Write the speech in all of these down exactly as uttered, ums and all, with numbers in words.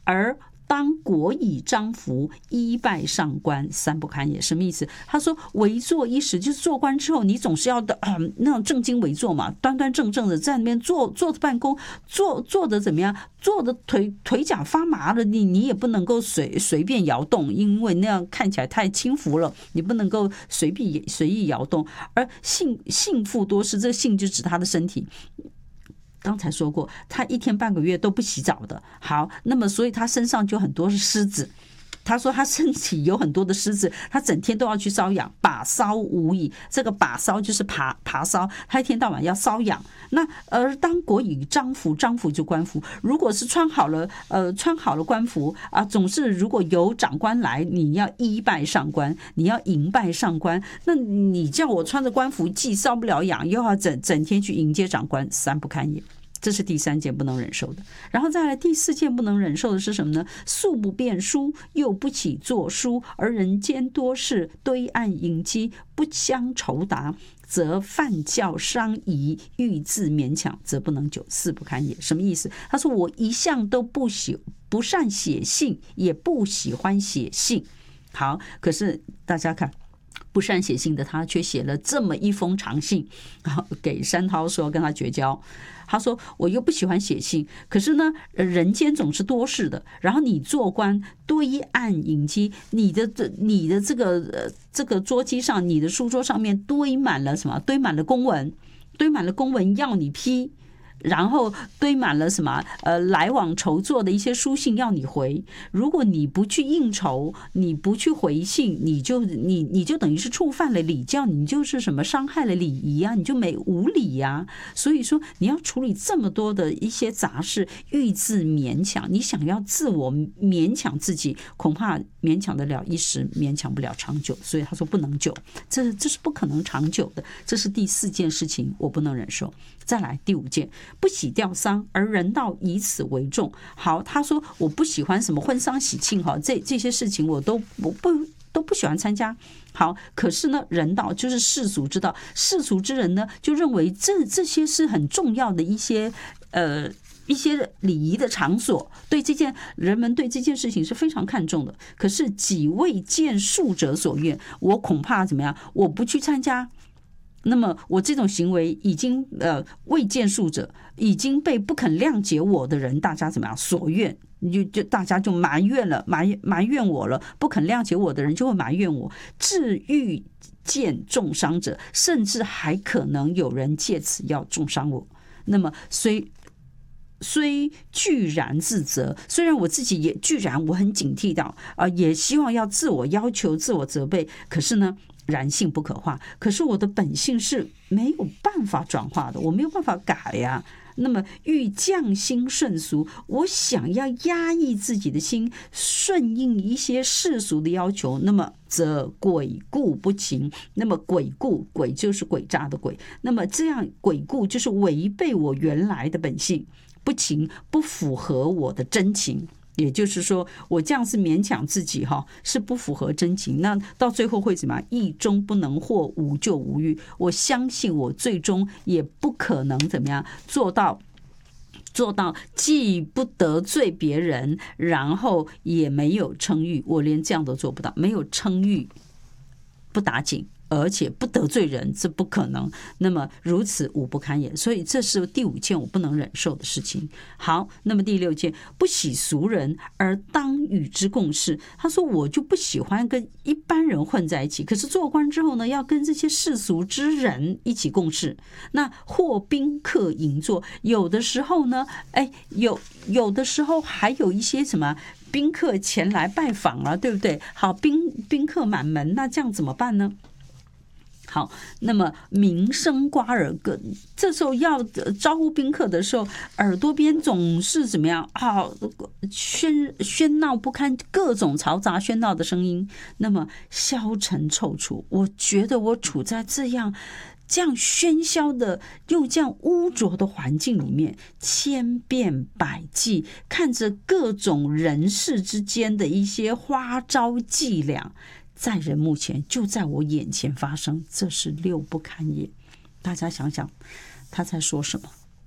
而当国以章服，一拜上官，三不堪也。什么意思？他说为坐一时，就是做官之后，你总是要的、呃、那种正襟危坐嘛，端端正正的在那边坐坐着办公，坐坐的怎么样？坐的腿腿脚发麻了，你你也不能够随随便摇动，因为那样看起来太轻浮了，你不能够随便随意摇动。而幸幸妇多事，这个幸就指他的身体。刚才说过，他一天半个月都不洗澡的。好，那么所以他身上就很多是虱子。他说他身体有很多的虱子，他整天都要去瘙痒，把搔无已。这个把搔就是爬爬搔，他一天到晚要瘙痒。那而当国以章服，章服就官服，如果是穿好了呃穿好了官服啊，总是如果有长官来，你要依拜上官，你要迎拜上官，那你叫我穿着官服既瘙不了痒，又要整整天去迎接长官，三不堪也。这是第三件不能忍受的。然后再来第四件不能忍受的是什么呢？素不辨书，又不起作书，而人间多事，堆案引机，不相酬答，则犯教伤仪，欲自勉强，则不能久，四不堪也。什么意思？他说我一向都不喜不善写信，也不喜欢写信。好，可是大家看，不善写信的他却写了这么一封长信给山涛，说跟他绝交。他说我又不喜欢写信，可是呢人间总是多事的，然后你做官堆案引机，你的你的这个这个桌机上，你的书桌上面堆满了什么？堆满了公文，堆满了公文要你批，然后堆满了什么呃来往筹作的一些书信要你回。如果你不去应酬，你不去回信，你就你你就等于是触犯了礼教，你就是什么伤害了礼仪啊，你就没无礼啊。所以说你要处理这么多的一些杂事，欲自勉强，你想要自我勉强自己，恐怕勉强得了一时，勉强不了长久。所以他说不能久，这这是不可能长久的。这是第四件事情我不能忍受。再来第五件，不喜吊丧，而人道以此为重。好，他说我不喜欢什么婚丧喜庆哈，这这些事情我都我不都不喜欢参加。好，可是呢，人道就是世俗之道，世俗之人呢就认为这这些是很重要的一些呃一些礼仪的场所，对这件人们对这件事情是非常看重的。可是己未见术者所愿，我恐怕怎么样？我不去参加。那么我这种行为已经呃未见术者，已经被不肯谅解我的人，大家怎么样所愿？就就大家就埋怨了，埋埋怨我了，不肯谅解我的人就会埋怨我，至欲见重伤者，甚至还可能有人借此要重伤我。那么虽虽居然自责，虽然我自己也居然我很警惕到啊、呃，也希望要自我要求、自我责备，可是呢，然性不可化。可是我的本性是没有办法转化的，我没有办法改呀、啊。那么欲降心顺俗，我想要压抑自己的心，顺应一些世俗的要求，那么则诡固不勤。那么诡固，诡就是诡诈的诡，那么这样诡固就是违背我原来的本性，不勤，不符合我的真情。也就是说，我这样是勉强自己哈，是不符合真情。那到最后会怎么样？意中不能获，无救无欲。我相信我最终也不可能怎么样做到，做到既不得罪别人，然后也没有称誉。我连这样都做不到，没有称誉，不打紧。而且不得罪人，这不可能。那么如此五不堪也，所以这是第五件我不能忍受的事情。好，那么第六件，不喜俗人而当与之共事。他说我就不喜欢跟一般人混在一起，可是做官之后呢，要跟这些世俗之人一起共事。那或宾客迎坐，有的时候呢，哎，有有的时候还有一些什么宾客前来拜访了，对不对？好，宾宾客满门，那这样怎么办呢？好，那么鸣声刮耳，这时候要招呼宾客的时候，耳朵边总是怎么样啊？喧喧闹不堪，各种嘈杂喧闹的声音，那么消沉臭楚。我觉得我处在这样这样喧嚣的又这样污浊的环境里面，千变百计，看着各种人事之间的一些花招伎俩，在人目前就在我眼前发生，这是六不堪也。大家想想他在说什么？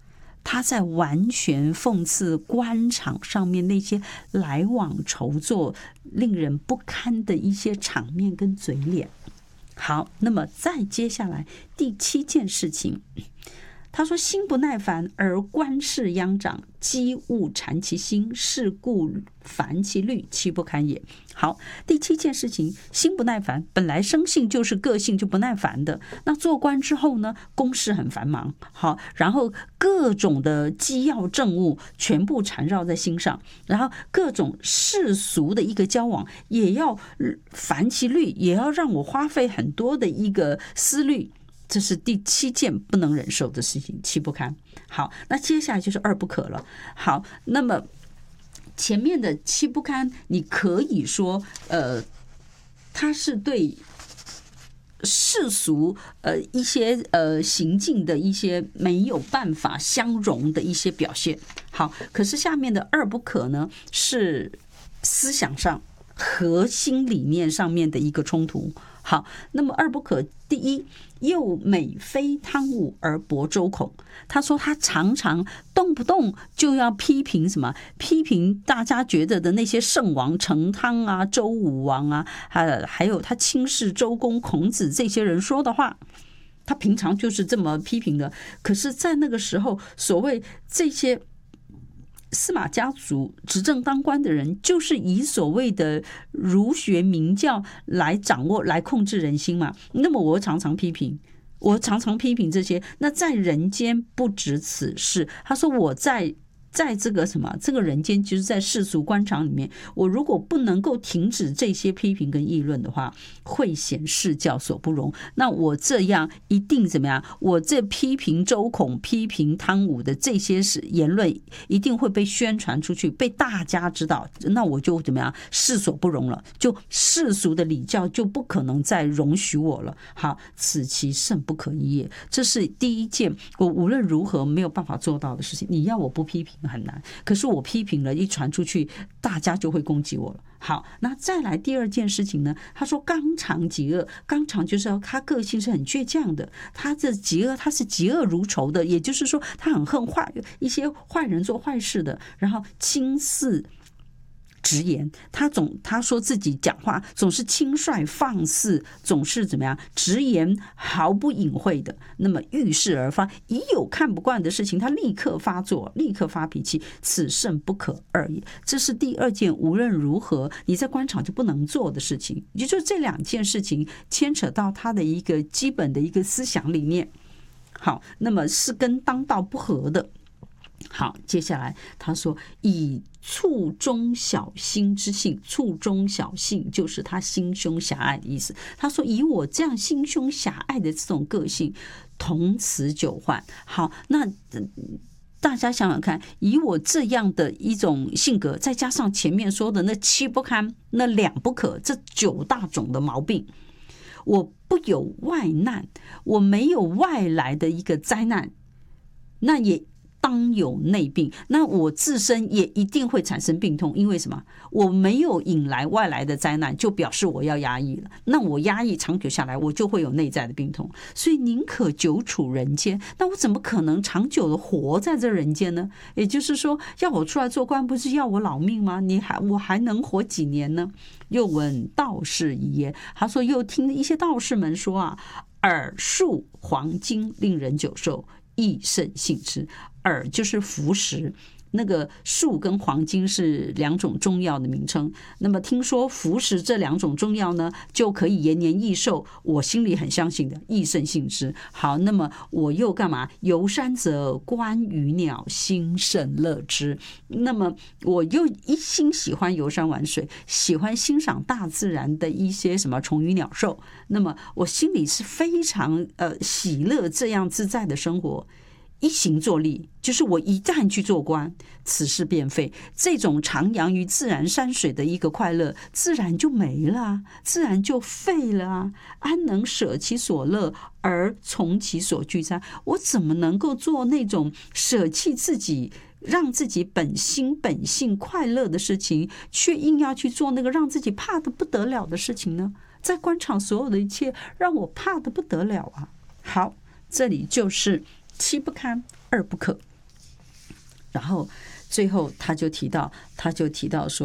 他在完全讽刺官场上面那些来往筹作、令人不堪的一些场面跟嘴脸。好，那么再接下来第七件事情，他说心不耐烦而官事殃长，积物缠其心，是故烦其虑，其不堪也。好，第七件事情，心不耐烦，本来生性就是个性就不耐烦的，那做官之后呢，公事很繁忙，好，然后各种的机要政务全部缠绕在心上，然后各种世俗的一个交往也要烦其虑，也要让我花费很多的一个思虑。这是第七件不能忍受的事情，七不堪。好，那接下来就是二不可了。好，那么前面的七不堪，你可以说，呃，它是对世俗呃一些呃行径的一些没有办法相容的一些表现。好，可是下面的二不可呢，是思想上核心理念上面的一个冲突。好，那么二不可，第一，又美非贪污而博周孔。他说他常常动不动就要批评什么，批评大家觉得的那些圣王成汤啊、周武王啊，还有他轻视周公、孔子这些人说的话。他平常就是这么批评的，可是在那个时候，所谓这些司马家族执政当官的人，就是以所谓的儒学名教来掌握、来控制人心嘛。那么我常常批评，我常常批评这些。那在人间不止此事。他说我在。在这个什么这个人间，就是在世俗官场里面，我如果不能够停止这些批评跟议论的话，会显世教所不容。那我这样一定怎么样？我这批评周孔、批评汤武的这些言论，一定会被宣传出去，被大家知道。那我就怎么样？世所不容了，就世俗的礼教就不可能再容许我了。好，此其甚不可已也。这是第一件我无论如何没有办法做到的事情。你要我不批评很难，可是我批评了一传出去，大家就会攻击我了。好，那再来第二件事情呢？他说刚肠极恶，刚肠就是要他个性是很倔强的，他的极恶他是嫉恶如仇的，也就是说他很恨坏一些坏人做坏事的，然后轻视直言，他总他说自己讲话总是轻率放肆，总是怎么样直言毫不隐晦的，那么遇事而发，一有看不惯的事情，他立刻发作，立刻发脾气，此甚不可二也。这是第二件无论如何你在官场就不能做的事情，也就是这两件事情牵扯到他的一个基本的一个思想理念。好，那么是跟当道不合的。好，接下来他说以促中小心之性，促中小性就是他心胸狭隘的意思。他说以我这样心胸狭隘的这种个性，同此久患。好，那大家想想看，以我这样的一种性格，再加上前面说的那七不堪、那两不可，这九大种的毛病，我不有外难，我没有外来的一个灾难，那也当有内病，那我自身也一定会产生病痛。因为什么？我没有引来外来的灾难，就表示我要压抑了。那我压抑长久下来，我就会有内在的病痛。所以宁可久处人间，那我怎么可能长久的活在这人间呢？也就是说，要我出来做官，不是要我老命吗？你还我还能活几年呢？又闻道士一言，他说又听一些道士们说啊，耳漱黄金令人久寿，益肾性之。饵就是服食，那个树跟黄金是两种中药的名称。那么听说服食这两种中药呢，就可以延年益寿，我心里很相信的，益肾性之。好，那么我又干嘛？游山则观鱼鸟，心甚乐之。那么我又一心喜欢游山玩水，喜欢欣赏大自然的一些什么虫鱼鸟兽。那么我心里是非常呃喜乐这样自在的生活。一行作力，就是我一旦去做官，此事便废。这种徜徉于自然山水的一个快乐，自然就没了，自然就废了啊！安能舍其所乐而从其所居哉？我怎么能够做那种舍弃自己，让自己本心本性快乐的事情，却硬要去做那个让自己怕得不得了的事情呢？在官场所有的一切，让我怕得不得了啊！好，这里就是七不堪，二不可。 然后最后他就提到，他就提到说。